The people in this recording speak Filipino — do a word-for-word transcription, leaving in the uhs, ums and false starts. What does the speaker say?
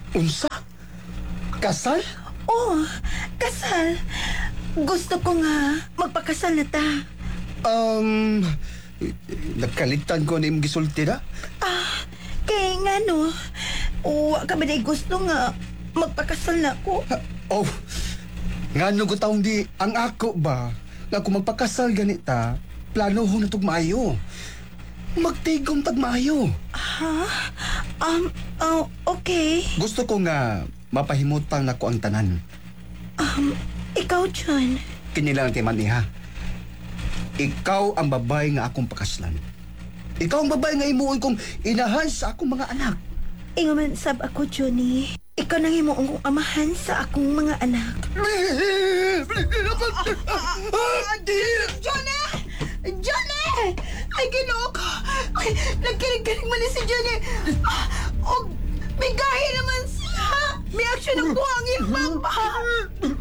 Unsa? Kasal? Oh, kasal. Gusto ko nga magpakasal na ta. Um, nagkalitan ko na yung gisulti na. Ah, kay nga no. Wa ka ba na gusto nga magpakasal na ko? Ha, oh, nga nung taong di ang ako ba nga kung magpakasal ganita, plano ho na tog maayo. Magtigom tag maayo. Ha? Um, oh, okay. Gusto ko nga mapahimutang nako ang tanan. Um, ikaw, John. Kinilang ti maniha. Ikaw ang babae nga akong pakaslan. Ikaw ang babae nga imuoy kong inahan sa akong mga anak. Ingaman sab ako, Johnny. Ikaw nang imo ang amahan sa akong mga anak. Johnny! Johnny! Ay, ginoo ko! Ay, nagkilig-kilig man ni si Johnny. Ah, oh, may gahi naman siya. May aksyon ang buhangin, Papa.